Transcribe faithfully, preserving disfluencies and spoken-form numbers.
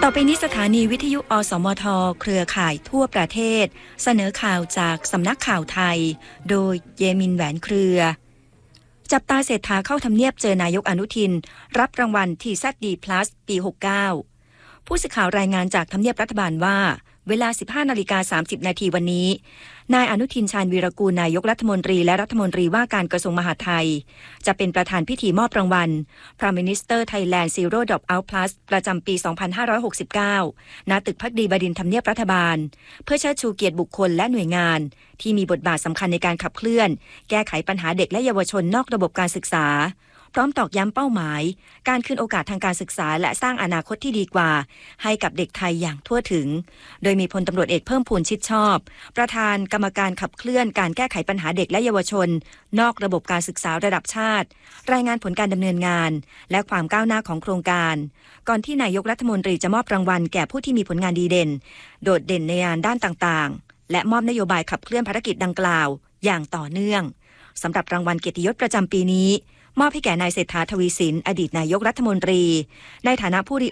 ต่อไปนี้สถานีวิทยุอสมทเครือข่ายทั่วประเทศเสนอข่าวจากสำนักข่าวไทยโดยเยมินแหวนเครือ จับตาเศรษฐาเข้าทำเนียบเจอนายกอนุทินรับรางวัล ที แซด ดี พลัส ปี หกสิบเก้า ผู้สื่อข่าวรายงานจากทำเนียบรัฐบาลว่าเวลา สิบห้านาฬิกาสามสิบนาทีวันนี้นายอนุทินชาญวีรกูลนายกรัฐมนตรีและรัฐมนตรีว่าการกระทรวงมหาดไทยจะเป็นประธานพิธีมอบรางวัล Prime Minister Thailand Zero Dropout Plus ประจำปี สองพันห้าร้อยหกสิบเก้า ณ ตึกภักดีบดินทร์ทำเนียบรัฐบาลเพื่อเชิดชูเกียรติบุคคลและหน่วยงานที่มีบทบาทสำคัญในการขับเคลื่อนแก้ไขปัญหาเด็กและเยาวชนนอกระบบการศึกษาพร้อมตอกย้ำเป้าหมายการคืนโอกาสทางการศึกษาและสร้างอนาคตที่ดีกว่าให้กับเด็กไทยอย่างทั่วถึงโดยมีพลตำรวจเอกเพิ่มพูนชิดชอบประธานกรรมการขับเคลื่อนการแก้ไขปัญหาเด็กและเยาวชนนอกระบบการศึกษาระดับชาติรายงานผลการดำเนินงานและความก้าวหน้าของโครงการก่อนที่นายกรัฐมนตรีจะมอบรางวัลแก่ผู้ที่มีผลงานดีเด่นโดดเด่นในงานด้านต่างๆและมอบนโยบายขับเคลื่อนภารกิจดังกล่าวอย่างต่อเนื่องสำหรับรางวัลเกียรติยศประจำปีนี้มอบให้แก่นายเศรษฐาทวีสินอดีตนายกรัฐมนตรีในฐานะผู้ริ